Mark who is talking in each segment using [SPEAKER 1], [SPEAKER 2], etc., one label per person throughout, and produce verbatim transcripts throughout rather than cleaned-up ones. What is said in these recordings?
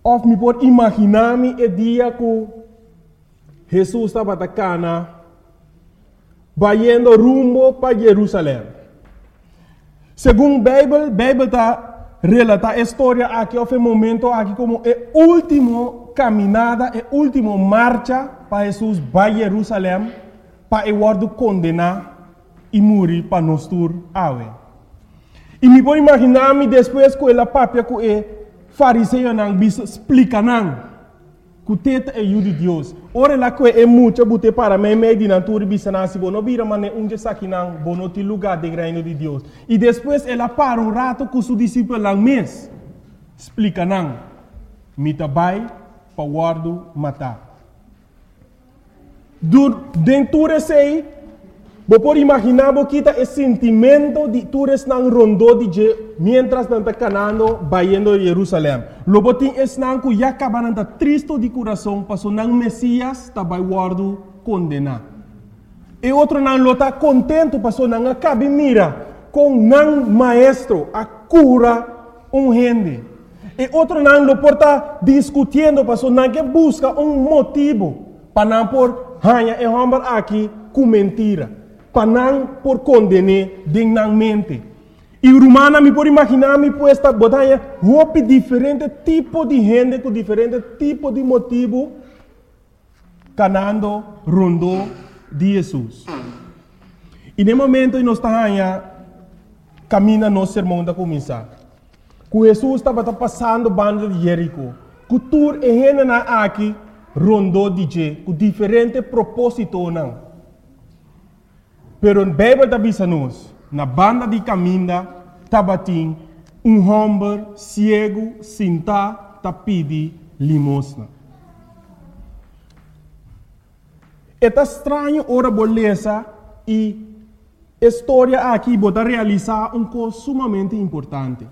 [SPEAKER 1] Of me pode imaginar-me o dia que Jesus estava na Cana, indo rumo para Jerusalém. Segundo a Bíblia, a Bíblia está relata a história aqui, o momento aqui como a última caminhada, a última marcha para Jesus para Jerusalém, para o wordo condenar e morrer para nós todos. E me pode imaginar-me depois que ela papia que o fariseu não explica não. Que teta é o de Deus. Ora lá que é muito bute para mim meio de natura bisanasi bono vira mane unje sakinang bono ti lugar de reino de Deus. E depois ela para um rato com seu discípulo lá mês. Explica não. Mita vai para guardo matar. Dentro de sei, você pode imaginar que o sentimento de todos não rondou de mientras não está canando, vaindo a Jerusalém. Logo tem esse não que já acaba não está triste de coração, passou não Messias está vai guardo condenar. E outro não está contente, passou não acaba mira com não maestro a cura um gente. E outro não lo porta discutindo, passou não que busca um motivo para não por hanha e homem aqui com mentira. Para não por condenar dignamente. E Romana me pode imaginar me puesta botanha roupa diferente tipo de gente com diferente tipo de motivo canando rondo de Jesus. E no momento nós estamos caminha nosso sermão da começar. Que Jesus estava passando banda de Jerico. Que tur e gente na aqui rondo de je com diferente propósito não. Pero a Bíblia está dizendo, na banda de caminho, tabatim, um homem cego, sentado, tá pedi limosna. É estranho ora beleza e a história aqui pode realizar um coisa sumamente importante.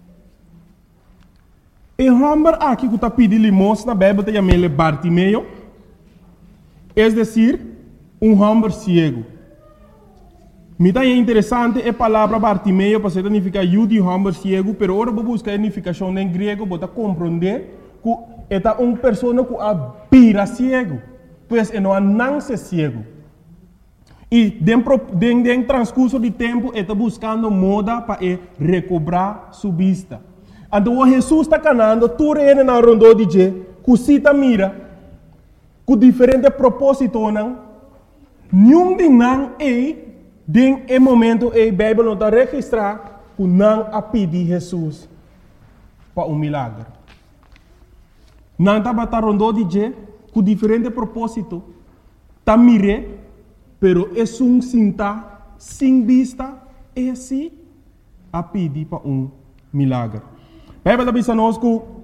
[SPEAKER 1] O homem aqui que está pedindo limosna, a Bíblia está chamando Bartimeu, é decir, um homem cego. Me é interessante a palavra Bartimeu para significar eu de homem cego, pero agora vou buscar a significação em grego para compreender que é uma pessoa que aspira cego, pois é não nasce cego. E dentro do transcurso de tempo está buscando moda para recobrar sua vista. Então Jesus está canando, tudo é na rondo de je, que cita mira, com diferentes propósitos não, nenhum de não é den e momento a Bíblia não está registrar que não a pedir Jesus para um milagre. Não está batendo de je com diferente propósito. Está mire, pero é um sinta sem vista e assim a pedir para um milagre. A Bíblia diz a nós que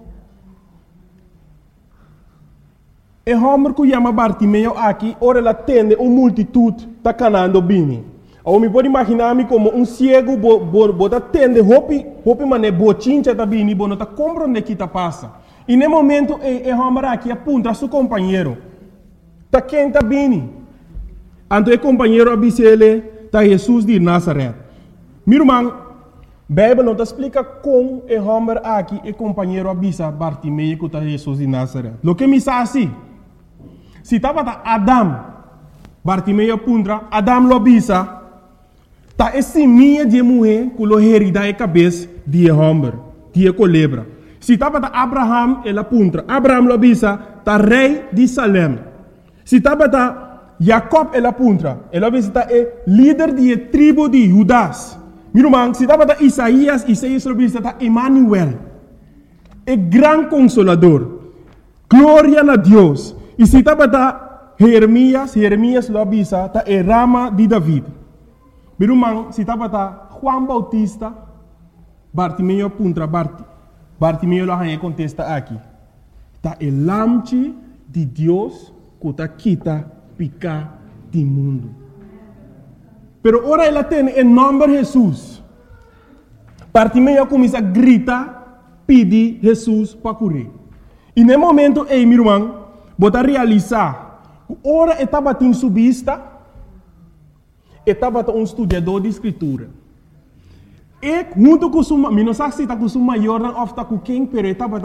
[SPEAKER 1] o homem que chama Bartimeu aqui, ora ela atende uma multidão está canando bem. Ou me pode imaginar-me como um cego bota tende hopi hopi mane bochincha tá bem e não tá compreendendo que tá passa. E no momento é é homem aqui aponta seu companheiro. Tá quem tá bem. Então o companheiro avisa ele tá Jesus de Nazaré. Meu irmão, Bíblia não te explica como o homem aqui e companheiro avisa Bartimeu que tá Jesus de Nazaré. Lo que me sabe assim, se tava tá Adam, Bartimeu aponta, Adam lo avisa. Tá esse minha de mulher que lo herida a cabeça de homem, de culebra. Se tava da Abraham, ela apunta. Abraham lo avisa, tá rei de Salem. Se tava da Jacob, ela apunta. Ela avisa, tá é líder de tribo de Judas. Meu irmão, se tava da Isaías, Isaías lo avisa, tá Emmanuel. É grande consolador. Glória a Deus. E se tava da Jeremias, Jeremias lo avisa, tá é rama de David. Meu irmão, se estava tá Juan Bautista, Bartimeu apunta Bart, Bartimeu lá contesta aqui. Tá o lamche de Deus que está quita picar do mundo. Pero ora ela tem o nome de Jesus. Bartimeu começa a gritar, pedir Jesus para curar. E no momento, ei, meu irmão, bota realizar, ora estava em sua vista. Estava um estudador de escritura. E junto com o meu, não sei se está com o maior, não está com quem, mas estava